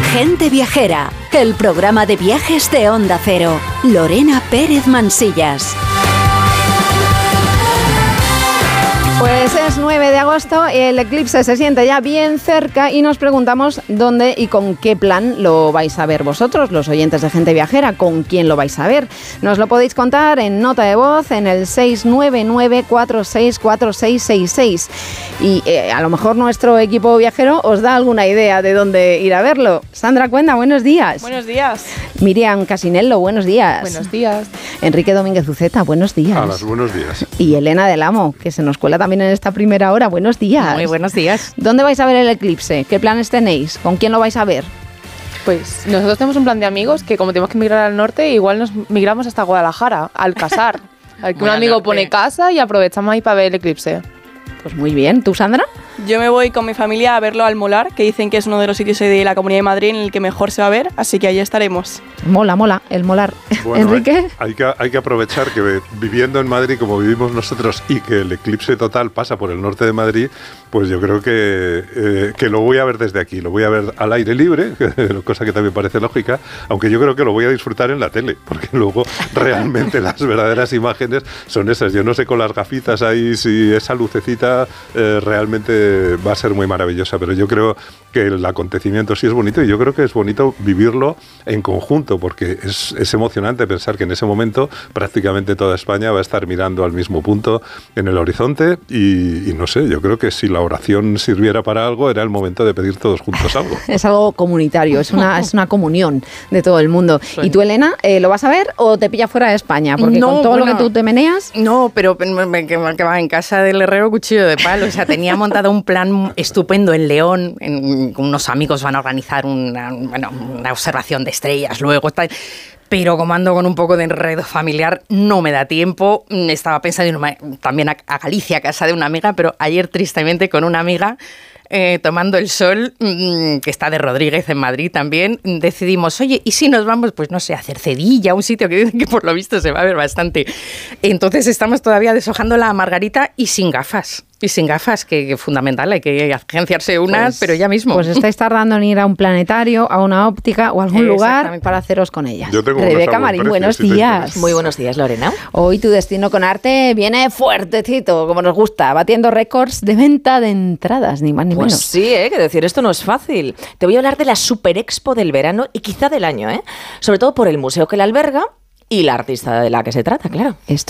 Gente Viajera, el programa de viajes de Onda Cero. Lorena Pérez Mansillas. Pues es 9 de agosto, el eclipse se siente ya bien cerca y nos preguntamos dónde y con qué plan lo vais a ver vosotros, los oyentes de Gente Viajera, con quién lo vais a ver. Nos lo podéis contar en nota de voz en el 699464666 y a lo mejor nuestro equipo viajero os da alguna idea de dónde ir a verlo. Sandra Cuenda, buenos días. Buenos días. Miriam Casinello, buenos días. Buenos días. Enrique Domínguez Uceta, buenos días. Hola, buenos días. Y Elena del Amo, que se nos cuela también en esta primera hora. Buenos días. Muy buenos días. ¿Dónde vais a ver el eclipse? ¿Qué planes tenéis? ¿Con quién lo vais a ver? Pues nosotros tenemos un plan de amigos que como tenemos que migrar al norte, igual nos migramos hasta Guadalajara, al Casar. Un amigo pone casa y aprovechamos ahí para ver el eclipse. Pues muy bien. ¿Tú, Sandra? Yo me voy con mi familia a verlo al Molar, que dicen que es uno de los sitios de la Comunidad de Madrid en el que mejor se va a ver, así que ahí estaremos. Mola, el Molar. Bueno, Enrique. Hay que aprovechar que viviendo en Madrid como vivimos nosotros y que el eclipse total pasa por el norte de Madrid, pues yo creo que lo voy a ver desde aquí, lo voy a ver al aire libre, cosa que también parece lógica, aunque yo creo que lo voy a disfrutar en la tele, porque luego realmente las verdaderas imágenes son esas. Yo no sé con las gafitas ahí si esa lucecita realmente va a ser muy maravillosa, pero yo creo que el acontecimiento sí es bonito y yo creo que es bonito vivirlo en conjunto, porque es emocionante pensar que en ese momento prácticamente toda España va a estar mirando al mismo punto en el horizonte y no sé, yo creo que si la oración sirviera para algo era el momento de pedir todos juntos algo. Es algo comunitario, es una comunión de todo el mundo. ¿Y tú, Elena, lo vas a ver o te pilla fuera de España? Porque con todo lo que tú te meneas... No, pero que va en casa del herrero cuchillo de palo. O sea, tenía montado un plan estupendo en León, unos amigos van a organizar una observación de estrellas luego, pero como ando con un poco de enredo familiar, no me da tiempo. Estaba pensando también a Galicia, a casa de una amiga, pero ayer tristemente con una amiga tomando el sol, que está de Rodríguez en Madrid también, decidimos, oye, ¿y si nos vamos, pues no sé, a Cercedilla, un sitio que dicen que por lo visto se va a ver bastante? Entonces estamos todavía deshojando la margarita y sin gafas. Y sin gafas, que es fundamental, hay que agenciarse unas, pero ya mismo. Pues estáis tardando en ir a un planetario, a una óptica o a algún lugar para haceros con ellas. Yo tengo Rebeca Marín, buenos días. Muy buenos días, Lorena. Hoy tu destino con arte viene fuertecito, como nos gusta, batiendo récords de venta de entradas, ni más ni menos. Pues sí, que decir esto no es fácil. Te voy a hablar de la Super Expo del verano y quizá del año, sobre todo por el museo que la alberga y la artista de la que se trata, claro. Esto